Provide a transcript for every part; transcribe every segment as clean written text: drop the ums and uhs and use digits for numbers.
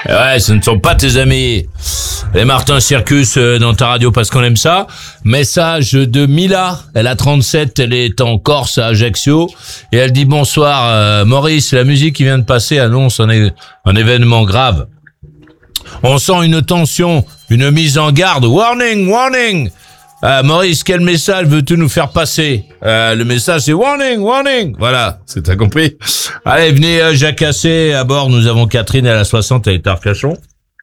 Ouais, ce ne sont pas tes amis. Les Martin Circus dans ta radio parce qu'on aime ça. Message de Mila. Elle a 37, elle est en Corse à Ajaccio. Et elle dit bonsoir Maurice, la musique qui vient de passer annonce un événement grave. On sent une tension, une mise en garde. Warning, warning. Maurice, quel message veux-tu nous faire passer? Le message c'est warning, warning. Voilà, t'as compris? Allez, venez jacasser à bord. Nous avons Catherine, elle a 60, elle est à Arcachon.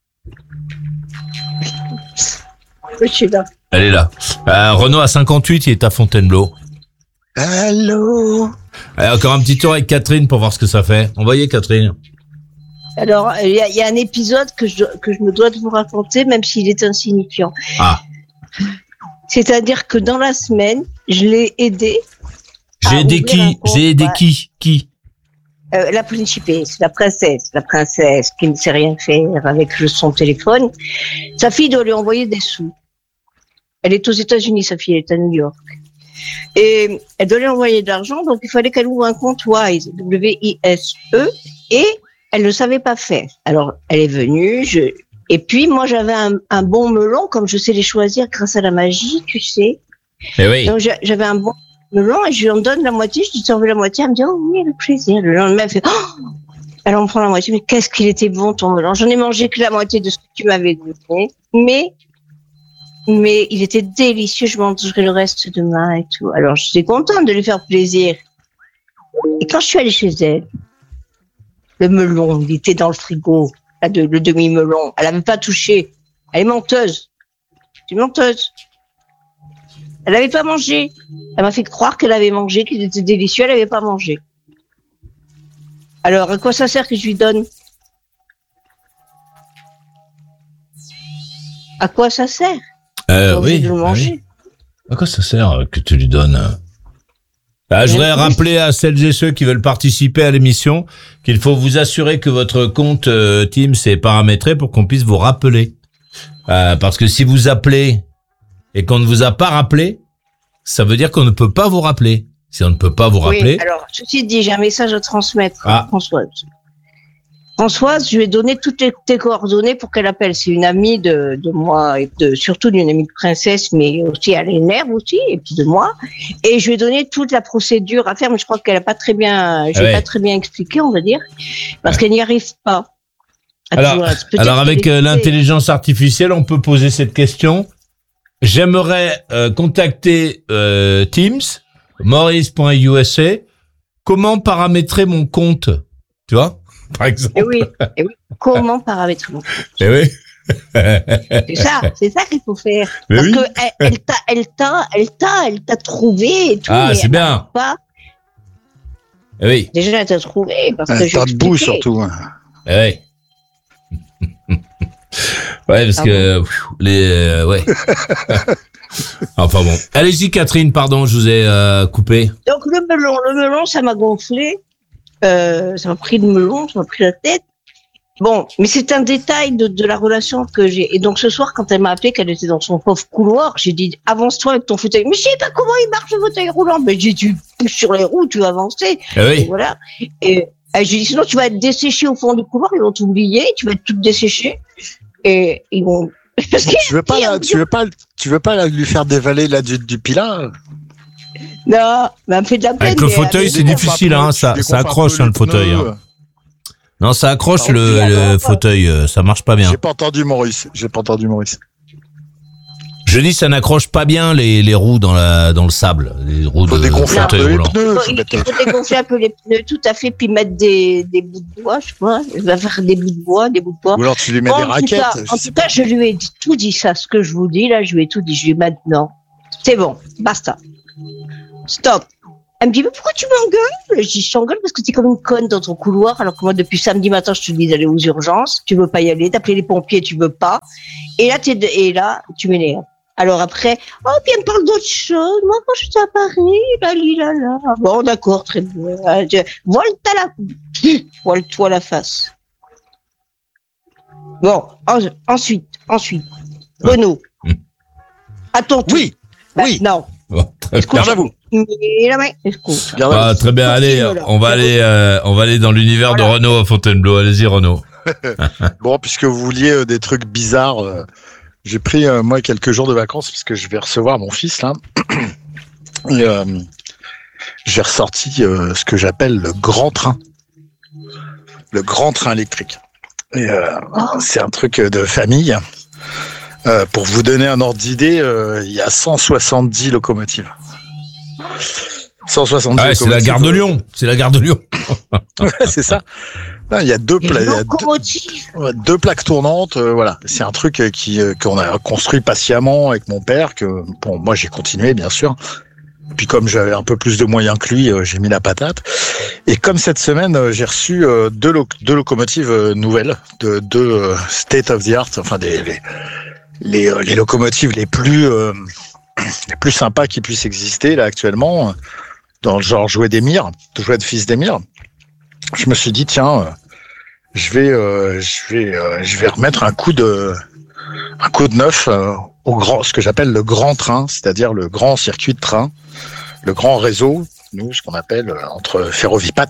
Je suis là. Elle est là. Renaud a 58, il est à Fontainebleau. Allô. Allez, encore un petit tour avec Catherine pour voir ce que ça fait. Envoyez Catherine. Alors, il y a un épisode que je me dois de vous raconter, même s'il est insignifiant. Ah. C'est-à-dire que dans la semaine, je l'ai aidé. J'ai aidé qui? La principesse, la princesse qui ne sait rien faire avec son téléphone. Sa fille doit lui envoyer des sous. Elle est aux États-Unis, sa fille, elle est à New York. Et elle doit lui envoyer de l'argent, donc il fallait qu'elle ouvre un compte Wise, W-I-S-E, et elle ne savait pas faire. Alors, elle est venue, et puis moi j'avais un bon melon, comme je sais les choisir grâce à la magie, tu sais. Eh oui. Donc j'avais un bon melon et je lui en donne la moitié, je lui t'en veux la moitié, elle me dit oh oui avec plaisir. Le lendemain elle fait oh, elle en prend la moitié, mais qu'est-ce qu'il était bon ton melon. J'en ai mangé que la moitié de ce que tu m'avais donné, mais il était délicieux, je mangerai le reste demain et tout. Alors j'étais contente de lui faire plaisir. Et quand je suis allée chez elle, le melon, il était dans le frigo. Le demi-melon. Elle n'avait pas touché. Elle est menteuse. C'est une menteuse. Elle n'avait pas mangé. Elle m'a fait croire qu'elle avait mangé, qu'il était délicieux. Elle n'avait pas mangé. Alors, à quoi ça sert que je lui donne? À quoi ça sert? Oui. De le manger. Oui. À quoi ça sert que tu lui donnes? Je voudrais rappeler à celles et ceux qui veulent participer à l'émission qu'il faut vous assurer que votre compte Teams est paramétré pour qu'on puisse vous rappeler. Parce que si vous appelez et qu'on ne vous a pas rappelé, ça veut dire qu'on ne peut pas vous rappeler. Si on ne peut pas vous rappeler... Oui, alors, ceci dit, j'ai un message à transmettre à Françoise. Françoise, je lui ai donné toutes tes coordonnées pour qu'elle appelle. C'est une amie de moi, et surtout d'une amie de princesse, mais aussi elle est nerve aussi, et puis de moi. Et je lui ai donné toute la procédure à faire, mais je crois qu'elle a pas très bien, pas très bien expliqué, on va dire, parce qu'elle n'y arrive pas. Alors avec l'intelligence artificielle, on peut poser cette question. J'aimerais contacter Teams, maurice.usa. Comment paramétrer mon compte? Tu vois? Par exemple. Et oui. Comment paramétrer mon compte? Et oui. c'est ça qu'il faut faire. Mais parce oui. que elle t'a trouvé et tout. Ah, c'est bien. Pas. Et oui. Déjà, elle t'a trouvé parce que t'as debout surtout. Et oui. Ouais, parce que ouais. Enfin bon. Allez-y, Catherine, pardon, je vous ai coupé. Donc le melon, ça m'a gonflé. Ça m'a pris le melon, ça m'a pris la tête. Bon, mais c'est un détail de la relation que j'ai. Et donc ce soir, quand elle m'a appelé, qu'elle était dans son pauvre couloir, j'ai dit avance-toi avec ton fauteuil. Mais je sais pas comment il marche le fauteuil roulant. Mais j'ai dit tu pousses sur les roues, tu vas avancer. Ah oui. Et voilà. Et j'ai dit sinon tu vas être desséché au fond du couloir, ils vont t'oublier, tu vas être toute desséchée. Et ils vont. Tu veux pas lui faire dévaler la du pilat? Non, mais elle me fait de la peine. Avec le fauteuil, c'est difficile, hein, ça accroche le fauteuil. Hein. Non, ça accroche le fauteuil, ça marche pas bien. J'ai pas entendu Maurice. Je dis, ça n'accroche pas bien les roues dans le sable, les roues de fauteuil roulant. Il faut dégonfler un peu les pneus, tout à fait, puis mettre des bouts de bois, je crois. Il va faire des bouts de bois. Ou alors tu lui mets des raquettes. En tout cas, je lui ai tout dit ça, ce que je vous dis, là, je lui ai tout dit. Je lui ai dit maintenant, c'est bon, basta. Stop. Elle me dit, mais pourquoi tu m'engueules? Je dis, je t'engueule parce que t'es comme une conne dans ton couloir, alors que moi, depuis samedi matin, je te dis d'aller aux urgences, tu veux pas y aller, d'appeler les pompiers, tu veux pas. Et là, tu m'énerves. Alors après, oh, puis elle me parle d'autre chose. Moi, quand j'étais à Paris, là. Bon, d'accord, très bien. Voile-toi la face. Bon, ensuite. Renaud. À ton tour. Oui. Non. Bon, Garde à vous. Écoute. Très bien, allez, on va aller dans l'univers de Renaud à Fontainebleau. Allez-y, Renaud. Bon, puisque vous vouliez des trucs bizarres, j'ai pris moi quelques jours de vacances parce que je vais recevoir mon fils là. Et, j'ai ressorti ce que j'appelle le grand train électrique. Et c'est un truc de famille. Pour vous donner un ordre d'idée, il y a 170 locomotives. 170 locomotives. C'est la gare de Lyon. C'est la gare de Lyon. Ouais, c'est ça. Il y a deux plaques tournantes. Voilà, c'est un truc qu'on a construit patiemment avec mon père. Que bon, moi j'ai continué bien sûr. Puis comme j'avais un peu plus de moyens que lui, j'ai mis la patate. Et comme cette semaine, j'ai reçu deux locomotives nouvelles, deux state of the art, enfin les locomotives les plus sympas qui puissent exister là actuellement, dans le genre jouet d'émir, jouet de fils d'émir. Je me suis dit tiens, je vais remettre un coup de neuf ce que j'appelle le grand train, c'est-à-dire le grand circuit de train, le grand réseau, nous ce qu'on appelle entre Ferrovipat.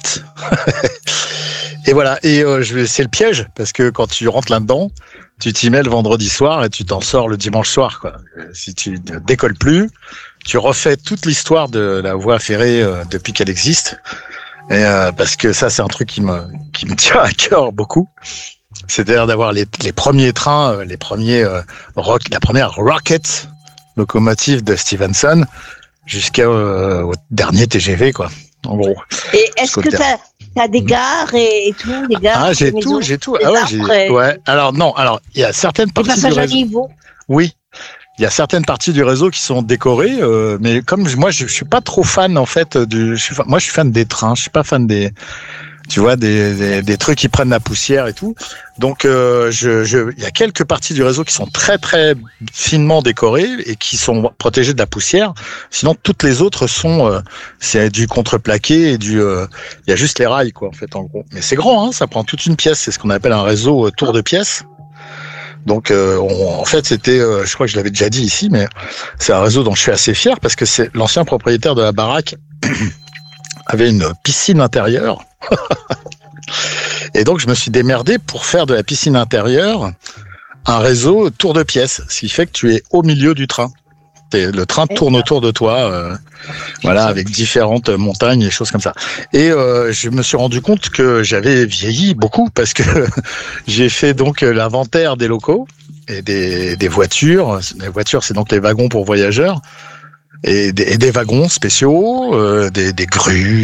Et voilà, et c'est le piège parce que quand tu rentres là-dedans, tu t'y mets le vendredi soir et tu t'en sors le dimanche soir quoi. Si tu ne décolles plus, tu refais toute l'histoire de la voie ferrée depuis qu'elle existe. Et parce que ça c'est un truc qui me tient à cœur beaucoup. C'est-à-dire d'avoir les premiers trains, la première Rocket locomotive de Stevenson jusqu'au dernier TGV, quoi. En gros. Et est-ce que t'as des gares et tout, des gares? Ah, j'ai tout. Ah ouais, ouais. Alors non, il y a certaines parties du réseau. Niveau. Oui. Il y a certaines parties du réseau qui sont décorées, mais comme moi, je suis pas trop fan en fait moi, je suis fan des trains. Je suis pas fan des trucs qui prennent la poussière et tout. Donc, il y a quelques parties du réseau qui sont très très finement décorées et qui sont protégées de la poussière. Sinon, toutes les autres sont, c'est du contreplaqué et il y a juste les rails quoi en fait en gros. Mais c'est grand, hein, ça prend toute une pièce. C'est ce qu'on appelle un réseau tour de pièce. Donc, en fait, c'était, je crois que je l'avais déjà dit ici, mais c'est un réseau dont je suis assez fier parce que c'est l'ancien propriétaire de la baraque avait une piscine intérieure. Et donc, je me suis démerdé pour faire de la piscine intérieure un réseau tour de pièce, ce qui fait que tu es au milieu du train. Le train tourne autour de toi, voilà, avec différentes montagnes et choses comme ça. Et je me suis rendu compte que j'avais vieilli beaucoup parce que j'ai fait donc l'inventaire des locaux et des voitures. Les voitures, c'est donc les wagons pour voyageurs. Et des wagons spéciaux, des grues,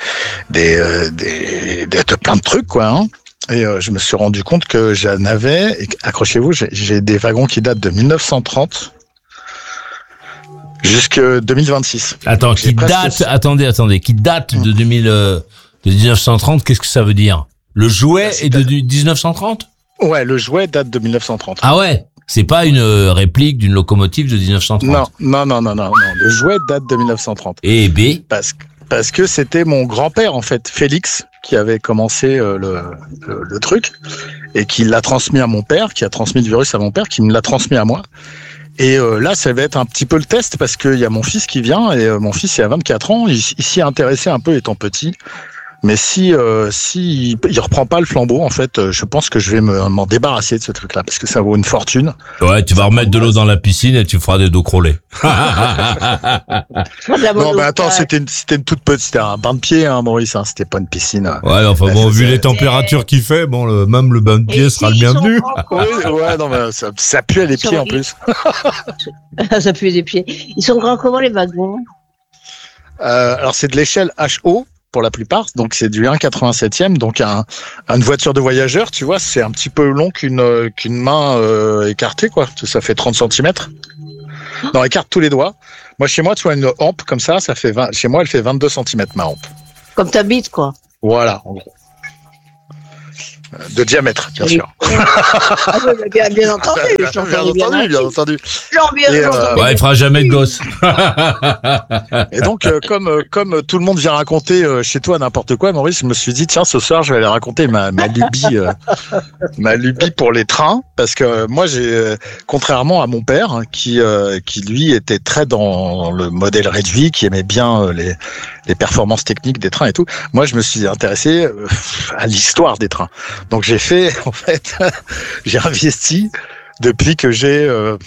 de plein de trucs quoi. Hein. Et je me suis rendu compte que j'en avais. Et accrochez-vous, j'ai des wagons qui datent de 1930 jusque 2026. Attends, qui date de 1930. Qu'est-ce que ça veut dire? Le jouet est de 1930? Ouais, le jouet date de 1930. Ah ouais. C'est pas une réplique d'une locomotive de 1930. Non. Le jouet date de 1930. Et B? Parce que c'était mon grand-père, en fait, Félix, qui avait commencé le truc, et qui l'a transmis à mon père, qui a transmis le virus à mon père, qui me l'a transmis à moi. Et là, ça va être un petit peu le test, parce qu'il y a mon fils qui vient, et mon fils, il a 24 ans, il s'y est intéressé un peu étant petit. Mais si il reprend pas le flambeau, en fait, je pense que je vais m'en débarrasser de ce truc-là parce que ça vaut une fortune. Ouais, tu vas remettre de l'eau dans la piscine et tu feras des dos crawlés. Non, mais attends, c'était une toute petite, c'était un bain de pied, hein, Maurice. Hein, c'était pas une piscine. Ouais, enfin bon, vu les températures qu'il fait, bon, même le bain de pied sera le bienvenu. Ouais, non, mais ça pue les pieds en plus. Ça pue des pieds. Ils sont grands comment les wagons? Alors c'est de l'échelle HO. Pour la plupart, donc c'est du 1,87e, donc une voiture de voyageur, tu vois, c'est un petit peu long qu'une main écartée, quoi. Ça fait 30 cm. Non, écarte tous les doigts. Moi, chez moi, tu vois, une hampe comme ça fait chez moi, elle fait 22 cm, ma hampe. Comme ta bite, quoi. Voilà, en gros. De diamètre, bien sûr. Ah, bien entendu. Bien entendu. Ouais, il fera jamais de gosse. Et donc, comme tout le monde vient raconter chez toi n'importe quoi, Maurice, je me suis dit, tiens, ce soir, je vais aller raconter ma lubie pour les trains, parce que moi, contrairement à mon père, hein, qui lui était très dans le modèle réduit, qui aimait bien les performances techniques des trains et tout, moi, je me suis intéressé à l'histoire des trains. Donc j'ai fait, en fait, j'ai investi depuis que j'ai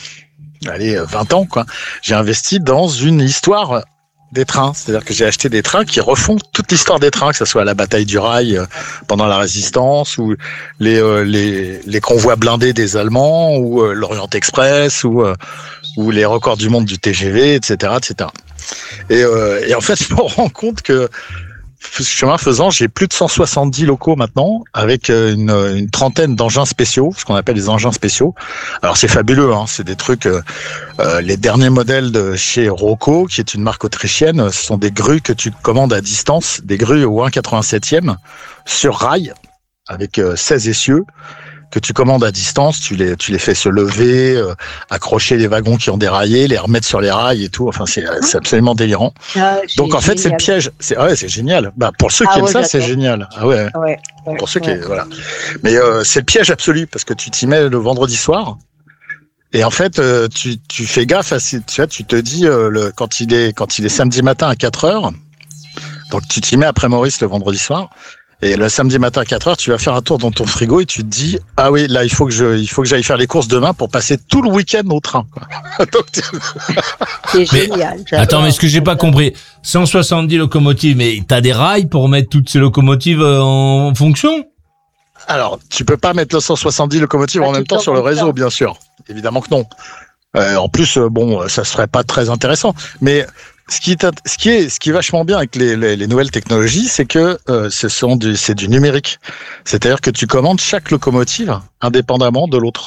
20 ans, quoi. J'ai investi dans une histoire des trains. C'est-à-dire que j'ai acheté des trains qui refont toute l'histoire des trains, que ce soit la bataille du rail pendant la Résistance, ou les convois blindés des Allemands, ou l'Orient Express, ou les records du monde du TGV, etc., etc. Et en fait, je me rends compte que chemin faisant, j'ai plus de 170 locaux maintenant, avec une trentaine d'engins spéciaux, ce qu'on appelle les engins spéciaux. Alors c'est fabuleux, hein, c'est des trucs, les derniers modèles de chez Rocco, qui est une marque autrichienne, ce sont des grues que tu commandes à distance, des grues au 1,87e sur rail, avec 16 essieux, que tu commandes à distance, tu les fais se lever, accrocher les wagons qui ont déraillé, les remettre sur les rails et tout. Enfin, c'est absolument délirant. Donc en fait, c'est le piège. C'est génial. Bah, pour ceux qui aiment ça, c'est génial. Ah ouais. Pour ceux qui voilà. Mais c'est le piège absolu, parce que tu t'y mets le vendredi soir. Et en fait, tu fais gaffe. Tu vois, tu te dis quand il est samedi matin à 4h. Donc tu t'y mets après Maurice le vendredi soir. Et le samedi matin à 4h, tu vas faire un tour dans ton frigo et tu te dis, ah oui, là, il faut que j'aille faire les courses demain pour passer tout le week-end au train, quoi. C'est génial. Attends, mais ce que j'ai pas compris, 170 locomotives, mais t'as des rails pour mettre toutes ces locomotives en fonction? Alors, tu peux pas mettre le 170 locomotives en même temps sur le réseau, bien sûr. Évidemment que non. En plus, ça serait pas très intéressant. Mais ce qui est vachement bien avec les nouvelles technologies, c'est que c'est du numérique. C'est-à-dire que tu commandes chaque locomotive indépendamment de l'autre.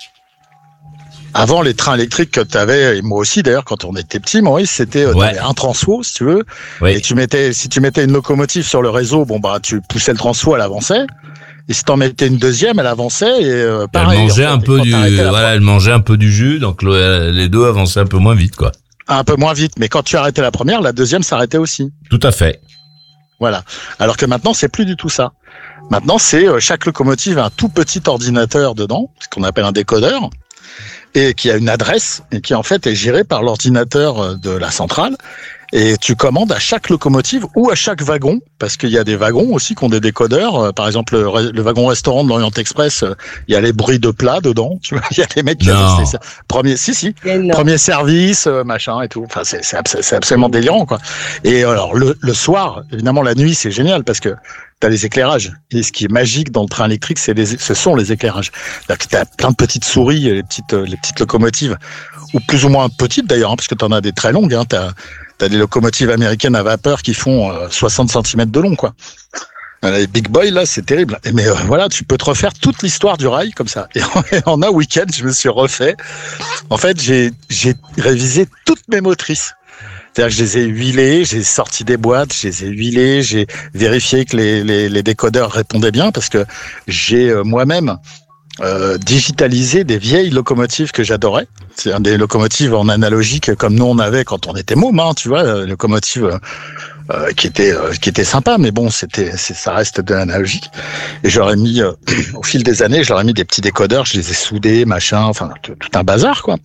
Avant, les trains électriques que tu avais, et moi aussi d'ailleurs, quand on était petit, Maurice, c'était t'avais un transfo, si tu veux, et si tu mettais une locomotive sur le réseau, tu poussais le transfo, elle avançait. Et si t'en mettais une deuxième, elle avançait et pareil. Elle mangeait un peu du jus, donc les deux avançaient un peu moins vite, quoi. Un peu moins vite, mais quand tu arrêtais la première, la deuxième s'arrêtait aussi. Tout à fait. Voilà. Alors que maintenant, c'est plus du tout ça. Maintenant, c'est chaque locomotive a un tout petit ordinateur dedans, ce qu'on appelle un décodeur, et qui a une adresse et qui en fait est géré par l'ordinateur de la centrale. Et tu commandes à chaque locomotive ou à chaque wagon, parce qu'il y a des wagons aussi qui ont des décodeurs. Par exemple, le wagon restaurant de l'Orient Express, il y a les bruits de plats dedans. Tu vois, il y a des mecs qui ont ça. Premier service, machin et tout. Enfin, c'est absolument délirant, quoi. Et alors le soir, évidemment, la nuit, c'est génial parce que t'as les éclairages. Et ce qui est magique dans le train électrique, ce sont les éclairages. C'est-à-dire que t'as plein de petites souris, les petites locomotives, ou plus ou moins petites d'ailleurs, hein, parce que t'en as des très longues. Hein, T'as des locomotives américaines à vapeur qui font 60 cm de long, quoi. Les big boys, là, c'est terrible. Mais voilà, tu peux te refaire toute l'histoire du rail comme ça. Et en un week-end, je me suis refait. En fait, j'ai révisé toutes mes motrices. C'est-à-dire que je les ai huilées, j'ai sorti des boîtes, je les ai huilées, j'ai vérifié que les décodeurs répondaient bien, parce que j'ai moi-même digitaliser des vieilles locomotives que j'adorais. C'est des locomotives en analogique comme nous on avait quand on était môme, hein, tu vois, locomotives qui étaient sympas, mais bon, ça reste de l'analogique. Et j'aurais mis au fil des années, je leur ai mis des petits décodeurs, je les ai soudés, machin, enfin tout un bazar, quoi.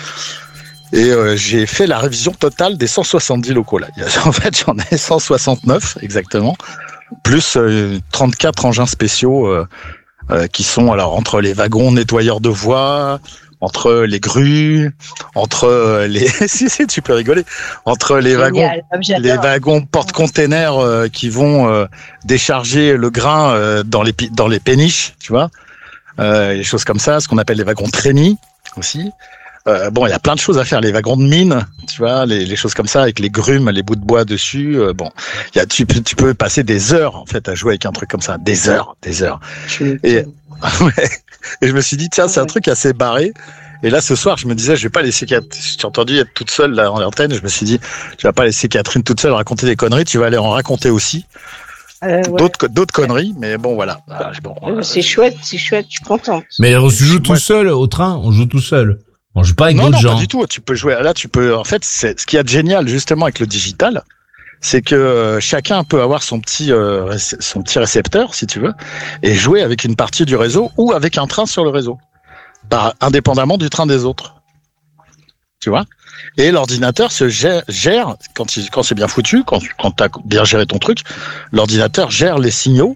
Et j'ai fait la révision totale des 170 locaux là. En fait, j'en ai 169 exactement, plus 34 engins spéciaux. Qui sont alors entre les wagons nettoyeurs de voies, entre les grues, entre les si tu peux rigoler, entre les wagons porte-containers qui vont décharger le grain dans les péniches, tu vois, les choses comme ça, ce qu'on appelle les wagons trémies aussi. Il y a plein de choses à faire, les wagons de mine, tu vois, les choses comme ça, avec les grumes, les bouts de bois dessus. Tu peux passer des heures, en fait, à jouer avec un truc comme ça. Des heures. Et je me suis dit, tiens, c'est un truc assez barré. Et là, ce soir, je me disais, je vais pas laisser Catherine. J'ai entendu être toute seule, là, en antenne. Je me suis dit, je vais pas laisser Catherine toute seule raconter des conneries. Tu vas aller en raconter aussi. D'autres conneries, mais bon, voilà. C'est chouette, je suis contente. Mais on se joue tout seul au train, on joue tout seul. On joue pas avec d'autres gens. Non, pas du tout. Tu peux jouer. Là, en fait, ce qu'il y a de génial, justement, avec le digital, c'est que chacun peut avoir son petit récepteur, si tu veux, et jouer avec une partie du réseau ou avec un train sur le réseau, indépendamment du train des autres. Tu vois? Et l'ordinateur se gère quand c'est bien foutu, quand t'as bien géré ton truc, l'ordinateur gère les signaux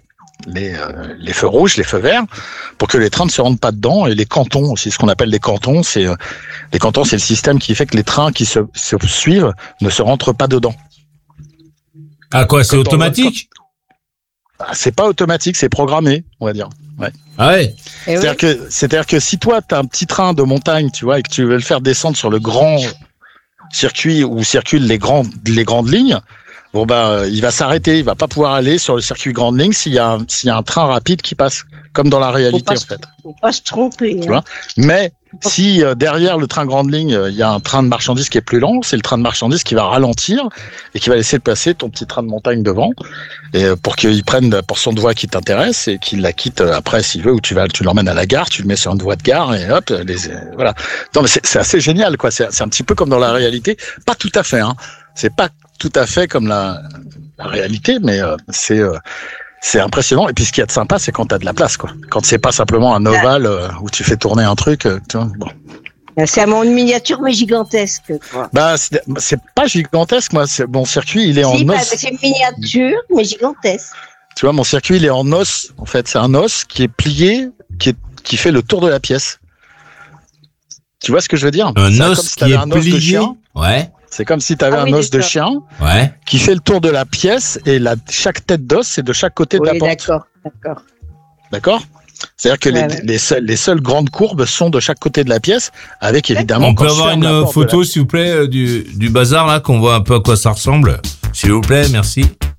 les feux rouges, les feux verts, pour que les trains ne se rentrent pas dedans, et les cantons aussi, ce qu'on appelle les cantons, c'est le système qui fait que les trains qui se suivent ne se rentrent pas dedans. Ah quoi, c'est automatique? C'est pas automatique, c'est programmé, on va dire. Ouais. Ah ouais. C'est-à-dire que si toi t'as un petit train de montagne, tu vois, et que tu veux le faire descendre sur le grand circuit où circulent les grandes lignes, bon il va s'arrêter, il va pas pouvoir aller sur le circuit grande ligne s'il y a un train rapide qui passe, comme dans la réalité en fait. Faut pas se tromper. Tu vois. Mais si derrière le train grande ligne, il y a un train de marchandises qui est plus lent, c'est le train de marchandises qui va ralentir et qui va laisser passer ton petit train de montagne devant, et pour qu'il prenne la portion de voie qui t'intéresse et qu'il la quitte après s'il veut, ou tu l'emmènes à la gare, tu le mets sur une voie de gare et hop, voilà. Non mais c'est assez génial quoi. C'est un petit peu comme dans la réalité, pas tout à fait. Hein. C'est pas tout à fait comme la réalité, mais c'est impressionnant. Et puis ce qu'il y a de sympa, c'est quand t'as de la place, quoi. Quand c'est pas simplement un ovale où tu fais tourner un truc, tu vois. Bon. C'est une miniature mais gigantesque, quoi. C'est pas gigantesque, moi. Mon circuit, il est en os. C'est une miniature mais gigantesque. Tu vois, mon circuit, il est en os. En fait, c'est un os qui est plié, qui fait le tour de la pièce. Tu vois ce que je veux dire? Un os qui est plié. Ouais. C'est comme si tu avais un os de chien qui fait le tour de la pièce, et chaque tête d'os, c'est de chaque côté de la porte. D'accord. C'est-à-dire que les seules grandes courbes sont de chaque côté de la pièce, avec évidemment... On peut avoir une photo, s'il vous plaît, du bazar, là, qu'on voit un peu à quoi ça ressemble? S'il vous plaît, merci.